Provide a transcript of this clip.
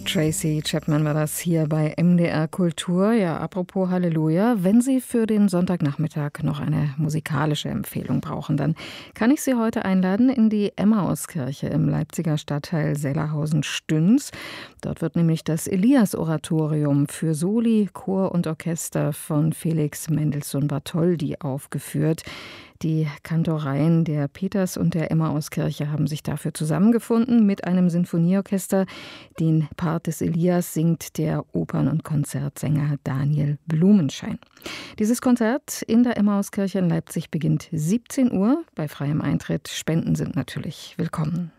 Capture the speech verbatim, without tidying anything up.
Tracy Chapman war das hier bei M D R Kultur. Ja, apropos Halleluja, wenn Sie für den Sonntagnachmittag noch eine musikalische Empfehlung brauchen, dann kann ich Sie heute einladen in die Emmauskirche im Leipziger Stadtteil Sellerhausen-Stüns. Dort wird nämlich das Elias-Oratorium für Soli, Chor und Orchester von Felix Mendelssohn Bartholdy aufgeführt. Die Kantoreien der Peters- und der Emmauskirche haben sich dafür zusammengefunden mit einem Sinfonieorchester. Den Part des Elias singt der Opern- und Konzertsänger Daniel Blumenschein. Dieses Konzert in der Emmauskirche in Leipzig beginnt siebzehn Uhr bei freiem Eintritt. Spenden sind natürlich willkommen.